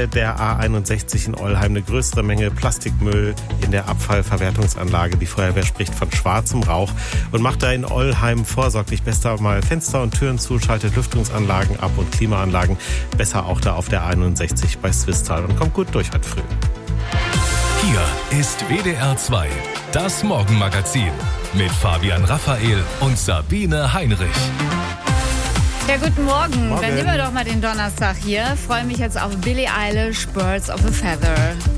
Stelle der A61 in Ollheim eine größere Menge Plastikmüll in der Abfallverwertungsanlage. Die Feuerwehr spricht von schwarzem Rauch und macht da in Ollheim vorsorglich besser mal Fenster und Türen zu, schaltet Lüftungsanlagen ab und Klimaanlagen. Besser auch da auf der A61 bei Swisttal und kommt gut durch heute früh. Hier ist WDR 2, das Morgenmagazin mit Fabian Raphael und Sabine Heinrich. Ja, guten Morgen. Morgen. Dann nehmen wir doch mal den Donnerstag hier. Freue mich jetzt auf Billie Eilish, Birds of a Feather.